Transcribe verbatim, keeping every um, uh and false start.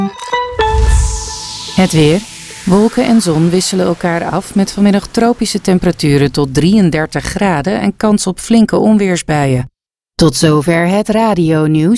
Het weer. Wolken en zon wisselen elkaar af met vanmiddag tropische temperaturen tot drieëndertig graden en kans op flinke onweersbuien. Tot zover het radionieuws.